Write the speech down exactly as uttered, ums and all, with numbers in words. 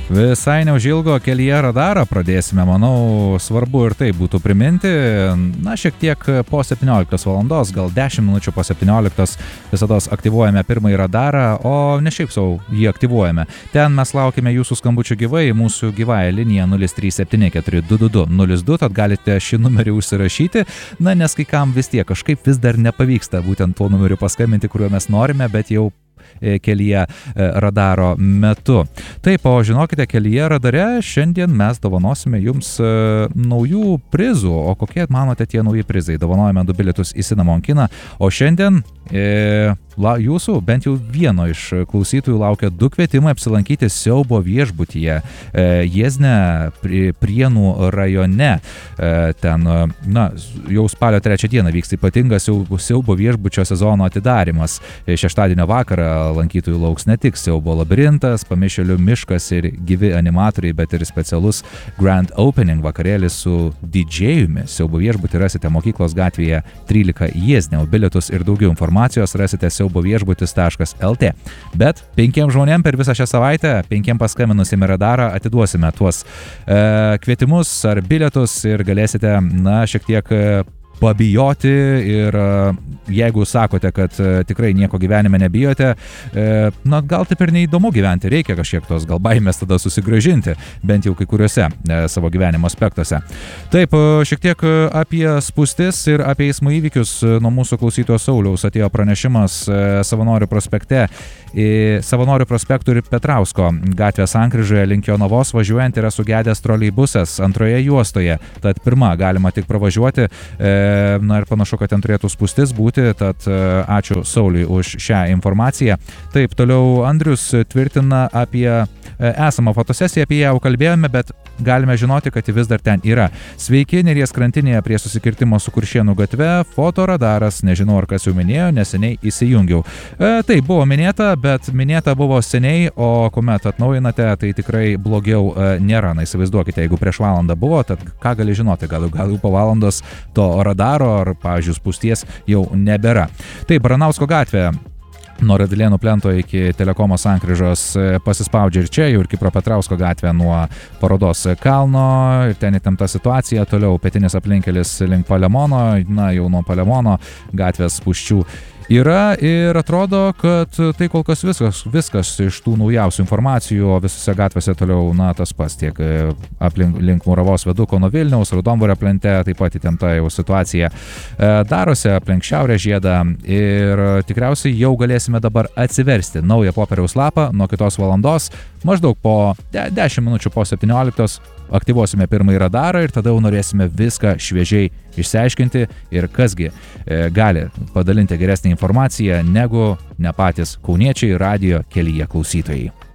Visai neužilgo kelyje radarą pradėsime, manau, svarbu ir tai būtų priminti. Na, šiek tiek po septynioliktos valandos, gal dešimt minučių po septynioliktos visados aktyvuojame pirmąjį radarą, o ne šiaip sau jį aktyvuojame. Ten mes laukime jūsų skambučių gyvai, mūsų gyvąją liniją nulis trys septyni keturi du du du nulis du, tad galite šį numerį užsirašyti. Na, nes kai kam vis tiek kažkaip vis dar nepavyksta būtent tuo numeriu paskambinti, kuriuo mes norime, bet jau kelyje radaro metu. Taip, o žinokite, kelyje radare šiandien mes dovanosime jums naujų prizų. O kokie manote tie nauji prizai? Dovanojame du bilietus į Cinnamon kiną, o šiandien e, la, jūsų, bent jau vieno iš klausytojų laukia du kvietimai apsilankyti siaubo viešbutyje e, Jiezne, prie, Prienų rajone. E, ten, na, jau spalio trečią dieną vyks ypatingas siaubo, siaubo viešbučio sezono atidarimas. E, šeštadienio vakarą lankytojų lauks ne tik siaubo labirintas, pamišėlių miškas ir gyvi animatoriai, bet ir specialus Grand Opening vakarėlis su didžėjumi. Siaubo viešbutį rasite Mokyklos gatvėje trylika Jiezne, o bilietus ir daugiau informacijos rasite siaubo viešbutis taškas el tė. Bet penkiem žmonėm per visą šią savaitę, penkiem paskambinusiem į radarą atiduosime tuos e, kvietimus ar bilietus ir galėsite, na, šiek tiek pabijoti ir jeigu sakote, kad tikrai nieko gyvenime nebijote, na, gal taip ir neįdomu gyventi, reikia kažkiek tos gal baimės tada susigrąžinti, bent jau kai kuriuose savo gyvenimo aspektuose. Taip, šiek tiek apie spūstis ir apie eismo įvykius nuo mūsų klausytojo Sauliaus atėjo pranešimas Savanorių prospekte. Į Savanorių prospektų ir Petrausko gatvės sankryžoje link Jonavos važiuojant yra sugedęs troleibusas antroje juostoje, tad pirma galima tik pravažiuoti. Na ir panašu, kad ten turėtų spūstis būti, tad ačiū Sauliui už šią informaciją. Taip, toliau Andrius tvirtina apie esamą fotosesiją, apie ją jau kalbėjome, bet galime žinoti, kad ji vis dar ten yra. Sveiki, Neries krantinėje prie susikirtimo su Kuršėnų gatve, fotoradaras, nežinau ar kas jau minėjo, neseniai įsijungiau. E, tai buvo minėta, bet minėta buvo seniai, o kuomet atnaujinate, tai tikrai blogiau e, nėra. Na, įsivaizduokite, jeigu prieš valandą buvo, tad ką gali žinoti, gal, gal jau po valandos to radaro ar, pavyzdžiui, spūsties jau nebėra. Taip, Baranausko gatvė nuo Radvilėnų plento iki Telekomo sankryžos pasispaudžia ir čia, jau ir Kipro Petrausko gatvė nuo Parodos kalno, ir ten įtempta situacija, toliau pietinis aplinkelis link Palemono, na, jau nuo Palemono gatvės spūsčių yra ir atrodo, kad tai kol kas viskas, viskas iš tų naujausių informacijų, o visose gatvėse toliau, na, tas pats tiek aplink link Muravos viaduko nuo Vilniaus, Raudondvario plente, taip pat įtempta jau situacija darosi aplink Šiaurės žiedą ir tikriausiai jau galėsime dabar atsiversti naują popieriaus lapą nuo kitos valandos, maždaug po dešimt minučių po septynioliktos aktyvuosime pirmąjį radarą ir tada jau norėsime viską šviežiai išsiaiškinti ir kasgi e, gali padalinti geresnį informaciją negu ne patys kauniečiai radijo kelyje klausytojai.